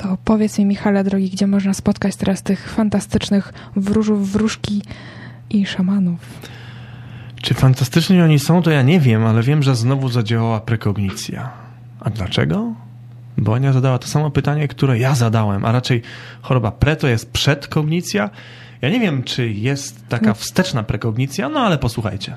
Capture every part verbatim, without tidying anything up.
To powiedz mi, Michale, drogi, gdzie można spotkać teraz tych fantastycznych wróżów, wróżki i szamanów? Czy fantastyczni oni są, to ja nie wiem, ale wiem, że znowu zadziałała prekognicja. A dlaczego? Bo Ania zadała to samo pytanie, które ja zadałem, a raczej choroba pre to jest przedkognicja. Ja nie wiem, czy jest taka wsteczna prekognicja, no ale posłuchajcie.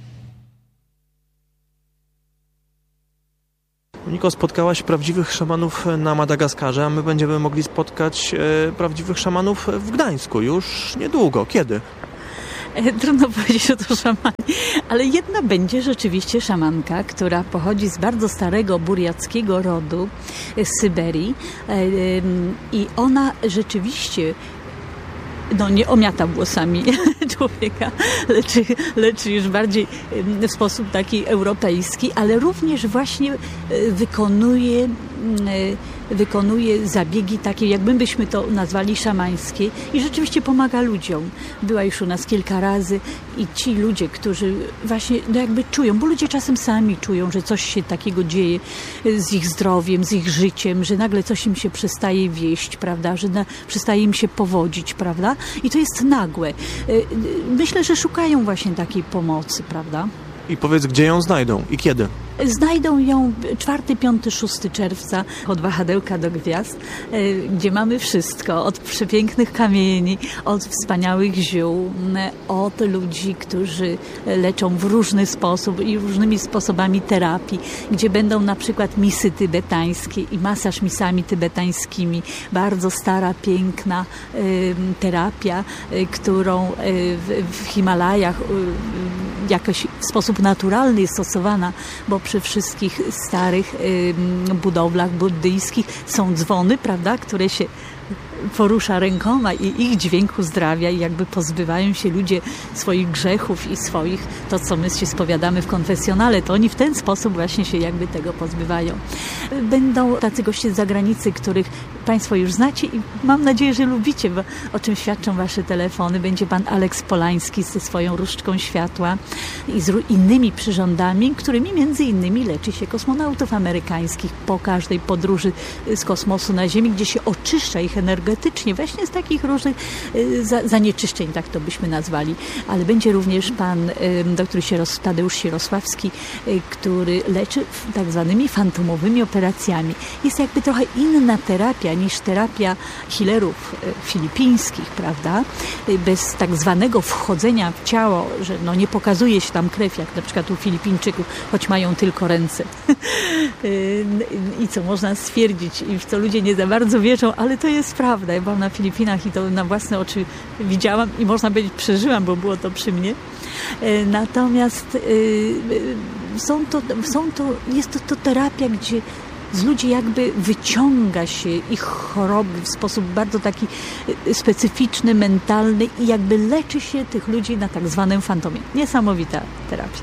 Niko, spotkałaś prawdziwych szamanów na Madagaskarze, a my będziemy mogli spotkać e, prawdziwych szamanów w Gdańsku już niedługo. Kiedy? Trudno powiedzieć, że to szamani, ale jedna będzie rzeczywiście szamanka, która pochodzi z bardzo starego burjackiego rodu z Syberii i ona rzeczywiście no nie omiata włosami człowieka, leczy, leczy już bardziej w sposób taki europejski, ale również właśnie wykonuje, wykonuje zabiegi takie, jakby byśmy to nazwali szamańskie i rzeczywiście pomaga ludziom. Była już u nas kilka razy i ci ludzie, którzy właśnie no jakby czują, bo ludzie czasem sami czują, że coś się takiego dzieje z ich zdrowiem, z ich życiem, że nagle coś im się przestaje wieść, prawda, że na, przestaje im się powodzić, prawda? I to jest nagłe. Myślę, że szukają właśnie takiej pomocy, prawda? I powiedz, gdzie ją znajdą i kiedy? Znajdą ją czwartego, piątego, szóstego czerwca od wahadełka do gwiazd, gdzie mamy wszystko. Od przepięknych kamieni, od wspaniałych ziół, od ludzi, którzy leczą w różny sposób i różnymi sposobami terapii, gdzie będą na przykład misy tybetańskie i masaż misami tybetańskimi. Bardzo stara, piękna terapia, którą w, w Himalajach jakoś w sposób naturalny jest stosowana, bo przy wszystkich starych y, budowlach buddyjskich są dzwony, prawda, które się porusza rękoma i ich dźwięk uzdrawia i jakby pozbywają się ludzie swoich grzechów i swoich, to co my się spowiadamy w konfesjonale, to oni w ten sposób właśnie się jakby tego pozbywają. Będą tacy goście z zagranicy, których Państwo już znacie i mam nadzieję, że lubicie, bo o czym świadczą Wasze telefony. Będzie Pan Aleks Polański ze swoją różdżką światła i z innymi przyrządami, którymi między innymi leczy się kosmonautów amerykańskich po każdej podróży z kosmosu na Ziemi, gdzie się oczyszcza ich energetycznie, właśnie z takich różnych za, zanieczyszczeń, tak to byśmy nazwali. Ale będzie również Pan doktor Tadeusz Sierosławski, który leczy tak zwanymi fantomowymi operacjami. Jest jakby trochę inna terapia niż terapia healerów filipińskich, prawda? Bez tak zwanego wchodzenia w ciało, że no nie pokazuje się tam krew, jak na przykład u Filipińczyków, choć mają tylko ręce. I co można stwierdzić i w co ludzie nie za bardzo wierzą, ale to jest prawda. Ja byłam na Filipinach i to na własne oczy widziałam i można powiedzieć przeżyłam, bo było to przy mnie. Natomiast są to, są to, jest to, to terapia, gdzie z ludzi jakby wyciąga się ich choroby w sposób bardzo taki specyficzny, mentalny i jakby leczy się tych ludzi na tak zwanym fantomie. Niesamowita terapia.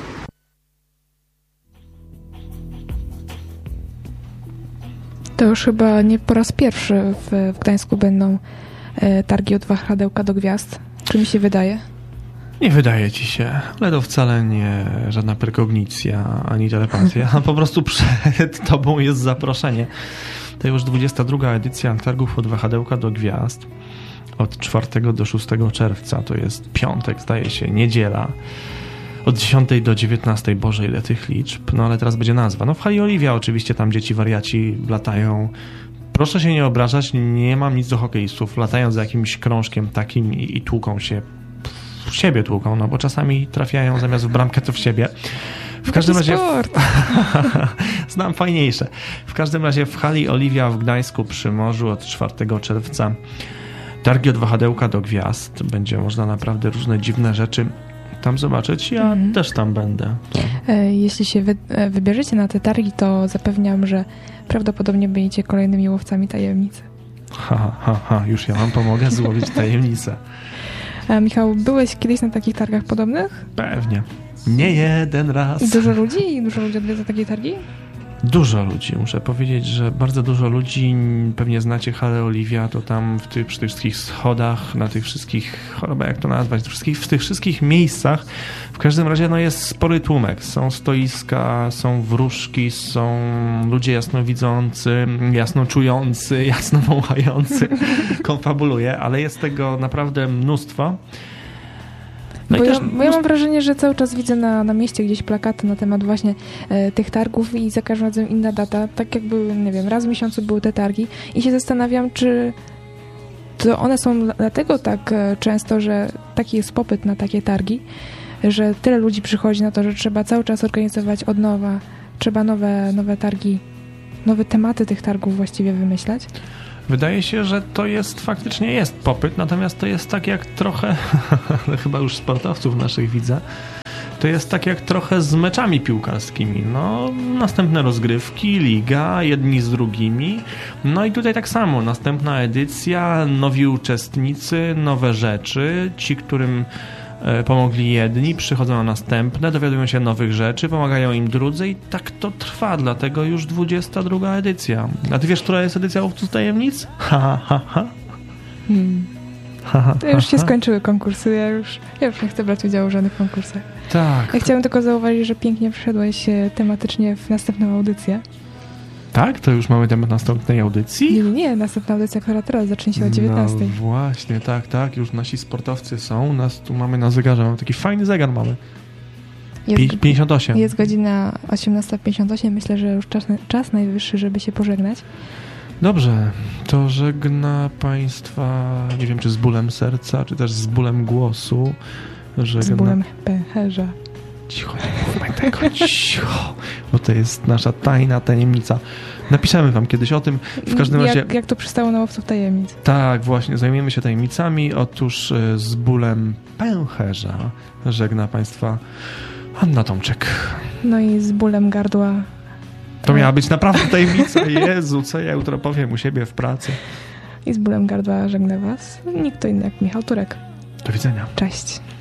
To już chyba nie po raz pierwszy w, w Gdańsku będą e, targi od wahadełka do gwiazd. Czy mi się wydaje? Nie wydaje ci się, ale to wcale nie żadna prekognicja ani telepatia, a po prostu przed tobą jest zaproszenie. To już dwudziesta druga edycja targów od wahadełka do gwiazd od czwartego do szóstego czerwca. To jest piątek, zdaje się, niedziela. Od dziesiątej do dziewiętnastej, Boże, ile tych liczb. No ale teraz będzie nazwa. No w Hali Oliwia oczywiście tam dzieci wariaci latają. Proszę się nie obrażać, nie mam nic do hokeistów. Latają za jakimś krążkiem takim i, i tłuką się. W siebie tłuką, no bo czasami trafiają zamiast w bramkę to w siebie. W każdym razie sport. Znam fajniejsze. W każdym razie w Hali Oliwia w Gdańsku przy morzu od czwartego czerwca targi od wahadełka do gwiazd. Będzie można naprawdę różne dziwne rzeczy tam zobaczyć. Ja mm. też tam będę. To. Jeśli się wy, wybierzecie na te targi, to zapewniam, że prawdopodobnie będziecie kolejnymi łowcami tajemnicy. Ha, ha, ha. Już ja wam pomogę złowić tajemnicę. A Michał, byłeś kiedyś na takich targach podobnych? Pewnie. Nie jeden raz. I dużo ludzi? I dużo ludzi odwiedza takie targi? Dużo ludzi, muszę powiedzieć, że bardzo dużo ludzi, pewnie znacie halę Oliwia, to tam w tych, przy tych wszystkich schodach, na tych wszystkich, choroba jak to nazwać, wszystkich, w tych wszystkich miejscach, w każdym razie no jest spory tłumek. Są stoiska, są wróżki, są ludzie jasnowidzący, jasno czujący, jasno wąchający, konfabuluje, ale jest tego naprawdę mnóstwo. No bo, ja, bo ja mam wrażenie, że cały czas widzę na, na mieście gdzieś plakaty na temat właśnie e, tych targów i za każdym razem inna data. Tak jakby, nie wiem, raz w miesiącu były te targi i się zastanawiam, czy to one są dlatego tak e, często, że taki jest popyt na takie targi, że tyle ludzi przychodzi na to, że trzeba cały czas organizować od nowa, trzeba nowe, nowe targi, nowe tematy tych targów właściwie wymyślać. Wydaje się, że to jest, faktycznie jest popyt, natomiast to jest tak jak trochę, ale chyba już sportowców naszych widzę, to jest tak jak trochę z meczami piłkarskimi. No, następne rozgrywki, liga, jedni z drugimi. No i tutaj tak samo, następna edycja, nowi uczestnicy, nowe rzeczy, ci, którym pomogli jedni, przychodzą na następne, dowiadują się nowych rzeczy, pomagają im drudzy i tak to trwa, dlatego już dwudziesta druga edycja. A ty wiesz, która jest edycja Łowców Tajemnic? Ha, ha, ha. Hmm. Ha, ha, ha, już się skończyły konkursy, ja już, ja już nie chcę brać udziału w żadnych konkursach. Tak. Ja chciałem tylko zauważyć, że pięknie przyszedłeś tematycznie w następną audycję. Tak? To już mamy temat następnej audycji? Nie, nie, nie. Następna audycja, która teraz zacznie się o dziewiętnastej. No właśnie, tak, tak. Już nasi sportowcy są. Nas tu mamy na zegarze. Mamy taki fajny zegar mamy. Jest, pięćdziesiąt osiem. Jest godzina osiemnasta pięćdziesiąt osiem. Myślę, że już czas, czas najwyższy, żeby się pożegnać. Dobrze. To żegna Państwa, nie wiem, czy z bólem serca, czy też z bólem głosu. Żegna... Z bólem pęcherza. Cicho, nie mówmy tego, cicho, bo to jest nasza tajna tajemnica. Napiszemy wam kiedyś o tym. W każdym razie... Jak, jak to przystało na Łowców Tajemnic. Tak, właśnie, zajmujemy się tajemnicami. Otóż z bólem pęcherza żegna Państwa Anna Tomczyk. No i z bólem gardła... To miała być naprawdę tajemnica. Jezu, co ja jutro powiem u siebie w pracy. I z bólem gardła żegnę was. Nikt to inny jak Michał Turek. Do widzenia. Cześć.